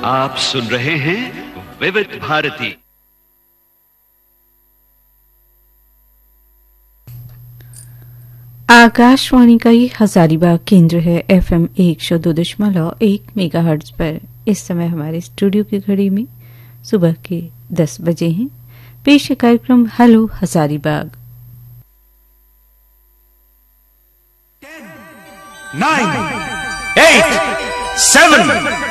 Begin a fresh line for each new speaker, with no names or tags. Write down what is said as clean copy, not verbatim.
आप सुन रहे हैं विविध भारती।
आकाशवाणी का ये हजारीबाग केंद्र है। FM 102.1 मेगाहर्ट्ज पर इस समय हमारे स्टूडियो की घड़ी में सुबह के 10 बजे हैं। पेश है कार्यक्रम हेलो हजारीबाग।
9, 8, 7